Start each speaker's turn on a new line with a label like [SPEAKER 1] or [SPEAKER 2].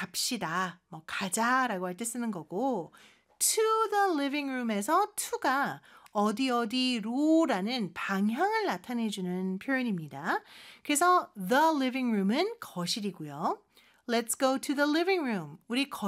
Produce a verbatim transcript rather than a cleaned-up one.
[SPEAKER 1] 갑시다, 뭐 가자라고 할 때 쓰는 거고 to the living room에서 to가 어디 어디로라는 방향을 나타내주는 표현입니다. 그래서 the living room은 거실이고요. Let's go to the living room. 우리 거